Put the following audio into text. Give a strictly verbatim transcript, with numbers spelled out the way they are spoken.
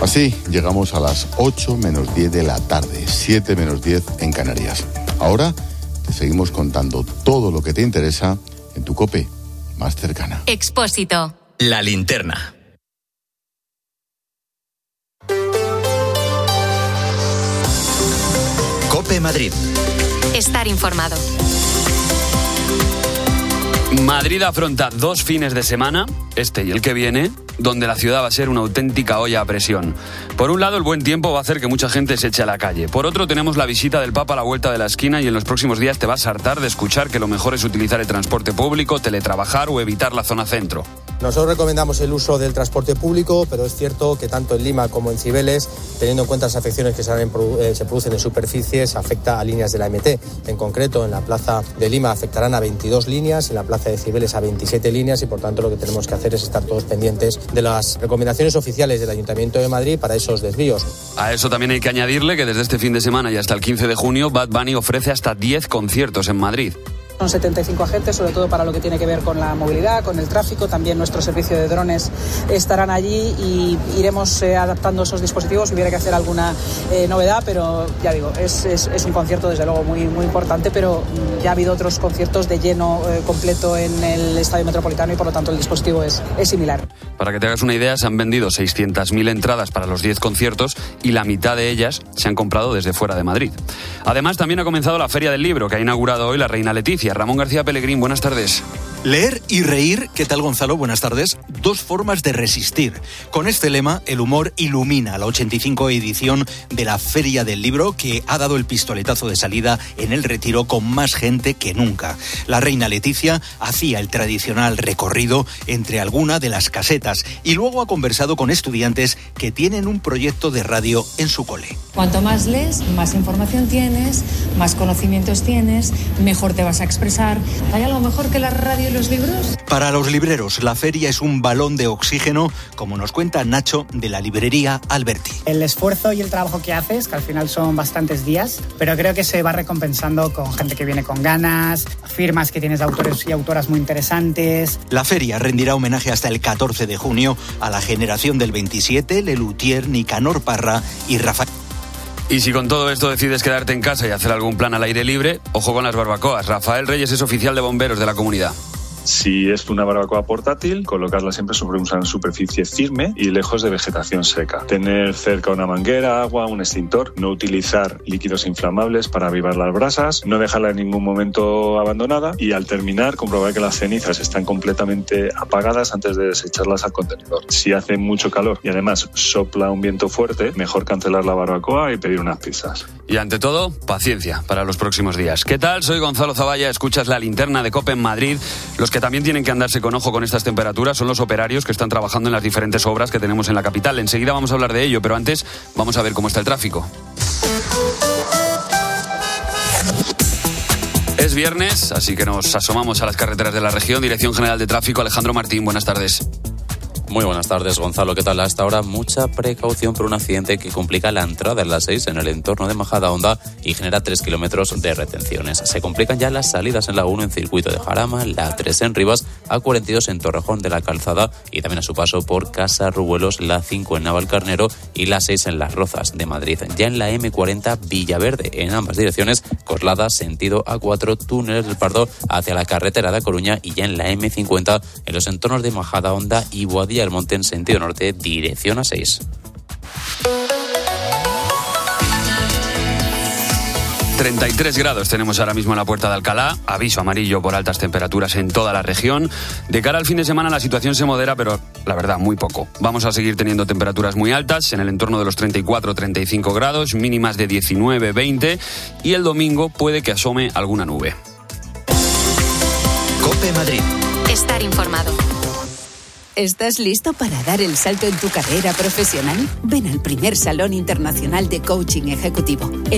Así llegamos a las ocho menos diez de la tarde, siete menos diez en Canarias. Ahora te seguimos contando todo lo que te interesa en tu COPE más cercana. Expósito. La linterna. COPE Madrid. Estar informado. Madrid afronta dos fines de semana, este y el que viene, donde la ciudad va a ser una auténtica olla a presión. Por un lado, el buen tiempo va a hacer que mucha gente se eche a la calle. Por otro, tenemos la visita del Papa a la vuelta de la esquina y en los próximos días te vas a hartar de escuchar que lo mejor es utilizar el transporte público, teletrabajar o evitar la zona centro. Nosotros recomendamos el uso del transporte público, pero es cierto que tanto en Lima como en Cibeles, teniendo en cuenta las afecciones que se, han, eh, se producen en superficies, afecta a líneas de la M T. En concreto, en la plaza de Lima afectarán a veintidós líneas, en la plaza de Cibeles a veintisiete líneas y por tanto lo que tenemos que hacer es estar todos pendientes de las recomendaciones oficiales del Ayuntamiento de Madrid para esos desvíos. A eso también hay que añadirle que desde este fin de semana y hasta el quince de junio, Bad Bunny ofrece hasta diez conciertos en Madrid. Son setenta y cinco agentes, sobre todo para lo que tiene que ver con la movilidad, con el tráfico. También nuestro servicio de drones estarán allí y iremos eh, adaptando esos dispositivos si hubiera que hacer alguna eh, novedad, pero ya digo, es, es, es un concierto desde luego muy, muy importante, pero ya ha habido otros conciertos de lleno eh, completo en el Estadio Metropolitano y por lo tanto el dispositivo es, es similar. Para que te hagas una idea, se han vendido seiscientas mil entradas para los diez conciertos y la mitad de ellas se han comprado desde fuera de Madrid. Además, también ha comenzado la Feria del Libro, que ha inaugurado hoy la Reina Leticia. Ramón García Pellegrín, buenas tardes. Leer y reír, ¿qué tal, Gonzalo? Buenas tardes. Dos formas de resistir. Con este lema, el humor ilumina la ochenta y cinco edición de la Feria del Libro, que ha dado el pistoletazo de salida en el Retiro con más gente que nunca. La Reina Leticia hacía el tradicional recorrido entre alguna de las casetas y luego ha conversado con estudiantes que tienen un proyecto de radio en su cole. Cuanto más lees, más información tienes, más conocimientos tienes, mejor te vas a expresar. ¿Hay algo mejor que la radio y los libros? Para los libreros, la feria es un balón de oxígeno, como nos cuenta Nacho de la librería Alberti. El esfuerzo y el trabajo que haces, que al final son bastantes días, pero creo que se va recompensando con gente que viene con ganas, firmas que tienes de autores y autoras muy interesantes. La feria rendirá homenaje hasta el catorce de junio a la generación del veintisiete, Lelutier, Nicanor Parra y Rafael. Y si con todo esto decides quedarte en casa y hacer algún plan al aire libre, ojo con las barbacoas. Rafael Reyes es oficial de bomberos de la comunidad. Si es una barbacoa portátil, colocarla siempre sobre una superficie firme y lejos de vegetación seca. Tener cerca una manguera, agua, un extintor. No utilizar líquidos inflamables para avivar las brasas. No dejarla en ningún momento abandonada. Y al terminar, comprobar que las cenizas están completamente apagadas antes de desecharlas al contenedor. Si hace mucho calor y además sopla un viento fuerte, mejor cancelar la barbacoa y pedir unas pizzas. Y ante todo, paciencia para los próximos días. ¿Qué tal? Soy Gonzalo Zavalla, escuchas La Linterna de COPE en Madrid. Los que también tienen que andarse con ojo con estas temperaturas son los operarios que están trabajando en las diferentes obras que tenemos en la capital. Enseguida vamos a hablar de ello, pero antes vamos a ver cómo está el tráfico. Es viernes, así que nos asomamos a las carreteras de la región. Dirección General de Tráfico, Alejandro Martín, buenas tardes. Muy buenas tardes, Gonzalo. ¿Qué tal? Hasta ahora mucha precaución por un accidente que complica la entrada en la seis en el entorno de Majadahonda y genera tres kilómetros de retenciones. Se complican ya las salidas en la uno en Circuito de Jarama, la tres en Rivas, A cuarenta y dos en Torrejón de la Calzada y también a su paso por Casa Rubuelos, la cinco en Navalcarnero y la seis en Las Rozas de Madrid. Ya en la eme cuarenta Villaverde, en ambas direcciones, Coslada, sentido A cuatro, Túneles del Pardo hacia la carretera de A Coruña y ya en la eme cincuenta en los entornos de Majadahonda y Boadilla del Monte en sentido norte, dirección A seis. treinta y tres grados tenemos ahora mismo en la Puerta de Alcalá, aviso amarillo por altas temperaturas en toda la región. De cara al fin de semana la situación se modera, pero la verdad muy poco. Vamos a seguir teniendo temperaturas muy altas, en el entorno de los treinta y cuatro a treinta y cinco grados, mínimas de diecinueve a veinte y el domingo puede que asome alguna nube. COPE Madrid. Estar informado. ¿Estás listo para dar el salto en tu carrera profesional? Ven al primer Salón Internacional de Coaching Ejecutivo, el